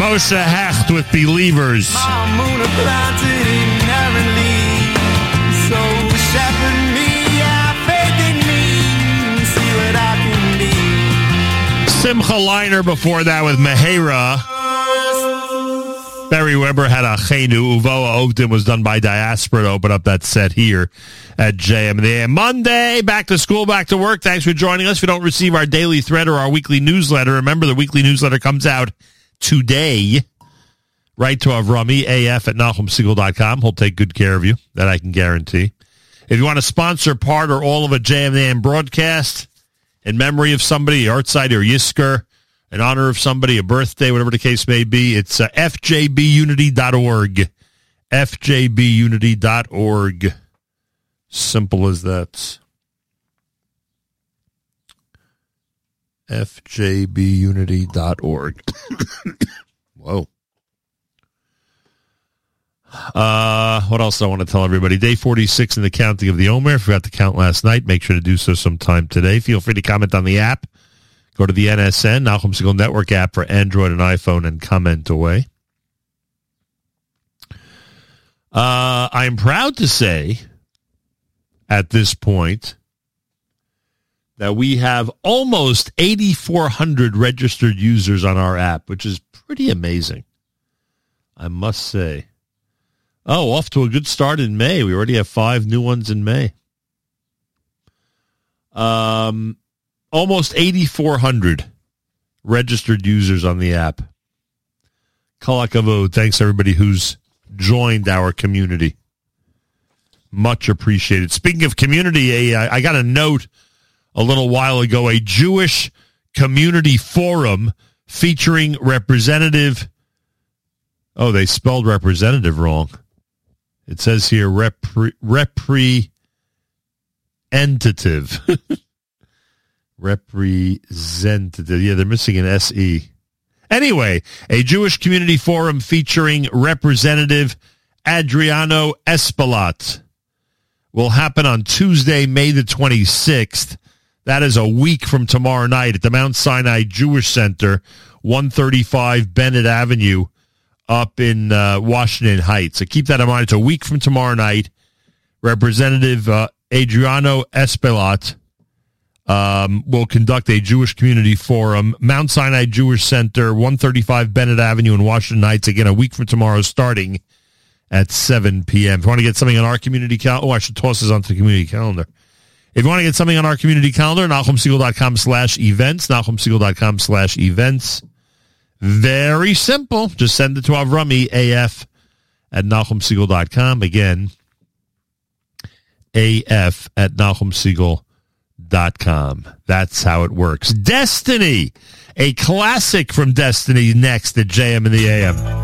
Moshe Hecht with Believers. Simcha Liner before that with Mehera. Barry Weber had Achenu. Uvoa Ovdin was done by Diaspora to open up that set here at JM. Monday, back to school, back to work. Thanks for joining us. If you don't receive our daily thread or our weekly newsletter, remember the weekly newsletter comes out today. Write to Avrami, af@NachumSegal.com. He'll take good care of you. That I can guarantee. If you want to sponsor part or all of a JM broadcast in memory of somebody, Artside or Yisker, in honor of somebody, a birthday, whatever the case may be, it's fjbunity.org. fjbunity.org. Simple as that. fjbunity.org. Whoa. What else do I want to tell everybody? Day 46 in the counting of the Omer. Forgot to count last night. Make sure to do so sometime today. Feel free to comment on the app. Go to the NSN, Nachum Segal Network app for Android and iPhone, and comment away. I'm proud to say at this point that we have almost 8,400 registered users on our app, which is pretty amazing, I must say. Oh, off to a good start in May. We already have 5 new ones in May. Almost 8,400 registered users on the app. Kol hakavod. Thanks, everybody who's joined our community. Much appreciated. Speaking of community, I got a note a little while ago, a Jewish community forum featuring representative. Oh, they spelled representative wrong. It says here representative. Representative. Yeah, they're missing an S-E. Anyway, a Jewish community forum featuring Representative Adriano Espaillat will happen on Tuesday, May the 26th. That is a week from tomorrow night at the Mount Sinai Jewish Center, 135 Bennett Avenue up in Washington Heights. So keep that in mind. It's a week from tomorrow night. Representative Adriano Espaillat will conduct a Jewish community forum, Mount Sinai Jewish Center, 135 Bennett Avenue in Washington Heights. Again, a week from tomorrow, starting at 7 p.m. If you want to get something on our community calendar, I should toss this onto the community calendar. If you want to get something on our community calendar, NachumSegal.com/events, NachumSegal.com/events. Very simple. Just send it to Avrami, af@NachumSegal.com. Again, af@NachumSegal.com. That's how it works. Destiny, a classic from Destiny next at JM in the AM.